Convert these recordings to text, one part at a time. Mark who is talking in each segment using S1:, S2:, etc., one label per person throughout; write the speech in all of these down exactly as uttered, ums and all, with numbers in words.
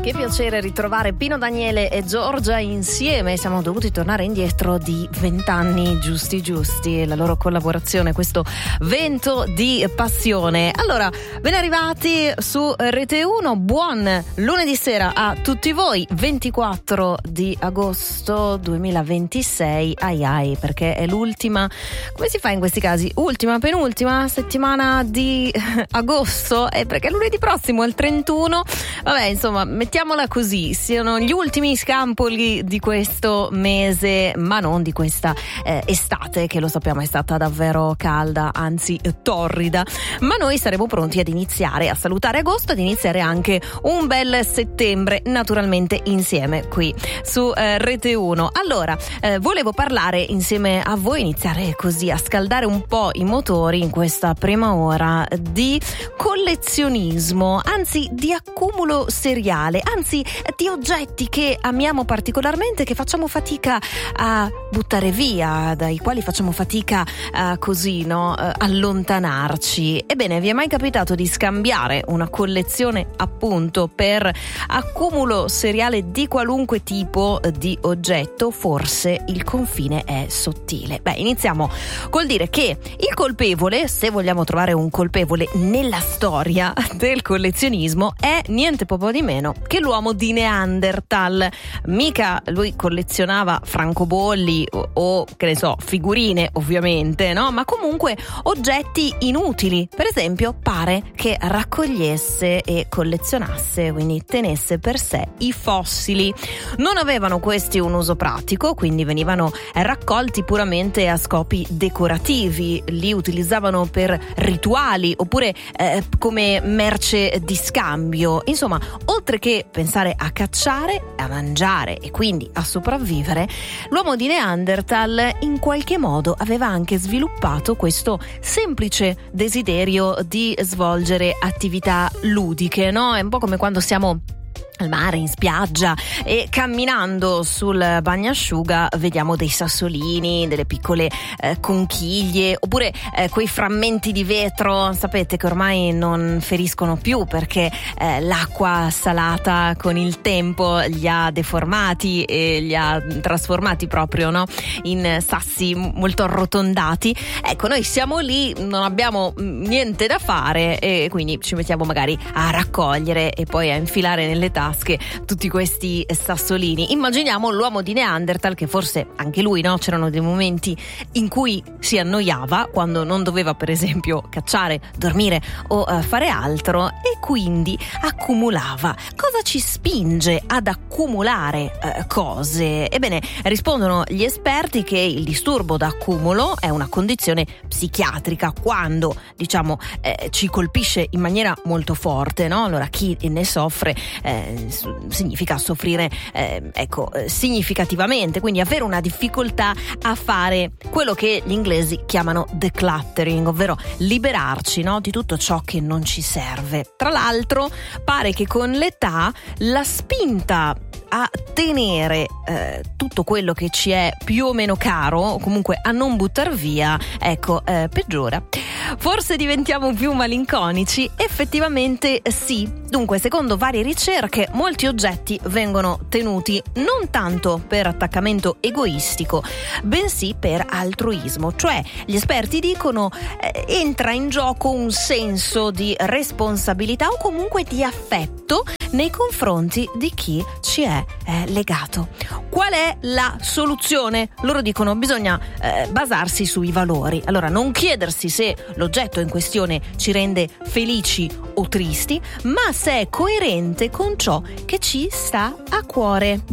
S1: Che piacere ritrovare Pino Daniele e Giorgia insieme. Siamo dovuti tornare indietro di vent'anni giusti giusti, la loro collaborazione, questo vento di passione. Allora, ben arrivati su Rete uno, buon lunedì sera a tutti voi, ventiquattro di agosto duemilaventisei. Ai ai, perché è l'ultima, come si fa in questi casi? Ultima, penultima settimana di agosto, e perché lunedì prossimo è il trentuno. Vabbè, insomma, mettiamola così, siano gli ultimi scampoli di questo mese, ma non di questa eh, estate, che lo sappiamo è stata davvero calda, anzi torrida, ma noi saremo pronti ad iniziare a salutare agosto, ad iniziare anche un bel settembre, naturalmente insieme qui su eh, Rete uno. Allora, eh, volevo parlare insieme a voi, iniziare così a scaldare un po' i motori in questa prima ora di collezionismo, anzi di accumulo seriale, anzi di oggetti che amiamo particolarmente, che facciamo fatica a buttare via, dai quali facciamo fatica a così, no, allontanarci. Ebbene, vi è mai capitato di scambiare una collezione appunto per accumulo seriale di qualunque tipo di oggetto? Forse il confine è sottile. Beh, iniziamo col dire che il colpevole, se vogliamo trovare un colpevole nella storia del collezionismo, è niente poco di meno che l'uomo di Neanderthal. Mica lui collezionava francobolli o, o che ne so, figurine ovviamente, no? Ma comunque oggetti inutili. Per esempio, pare che raccogliesse e collezionasse, quindi tenesse per sé i fossili. Non avevano questi un uso pratico, quindi venivano raccolti puramente a scopi decorativi, li utilizzavano per rituali oppure eh, come merce di scambio. Insomma, oltre che pensare a cacciare, a mangiare e quindi a sopravvivere, l'uomo di Neanderthal in qualche modo aveva anche sviluppato questo semplice desiderio di svolgere attività ludiche, no? È un po' come quando siamo al mare, in spiaggia, e camminando sul bagnasciuga vediamo dei sassolini, delle piccole eh, conchiglie, oppure eh, quei frammenti di vetro, sapete, che ormai non feriscono più perché eh, l'acqua salata con il tempo li ha deformati e li ha trasformati proprio, no, in sassi molto arrotondati. Ecco, noi siamo lì, non abbiamo niente da fare e quindi ci mettiamo magari a raccogliere e poi a infilare nelle tasche tutti questi sassolini. Immaginiamo l'uomo di Neanderthal, che forse anche lui, no, c'erano dei momenti in cui si annoiava quando non doveva, per esempio, cacciare, dormire o uh, fare altro, e quindi accumulava. Cosa ci spinge ad accumulare uh, cose? Ebbene, rispondono gli esperti che il disturbo d'accumulo è una condizione psichiatrica quando, diciamo, eh, ci colpisce in maniera molto forte, no? Allora, chi ne soffre eh, significa soffrire eh, ecco eh, significativamente, quindi avere una difficoltà a fare quello che gli inglesi chiamano decluttering, ovvero liberarci, no, di tutto ciò che non ci serve. Tra l'altro pare che con l'età la spinta a tenere eh, tutto quello che ci è più o meno caro, o comunque a non buttar via, ecco, eh, peggiora. Forse diventiamo più malinconici? Effettivamente sì. Dunque, secondo varie ricerche, molti oggetti vengono tenuti non tanto per attaccamento egoistico, bensì per altruismo. Cioè, gli esperti dicono eh, entra in gioco un senso di responsabilità o comunque di affetto nei confronti di chi ci è eh, legato. Qual è la soluzione? Loro dicono bisogna eh, basarsi sui valori. Allora, non chiedersi se l'oggetto in questione ci rende felici o tristi, ma se è coerente con ciò che ci sta a cuore.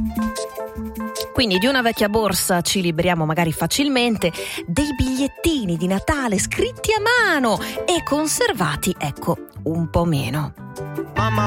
S1: Quindi di una vecchia borsa ci liberiamo magari facilmente, dei bigliettini di Natale scritti a mano e conservati, ecco, un po' meno.
S2: Mamma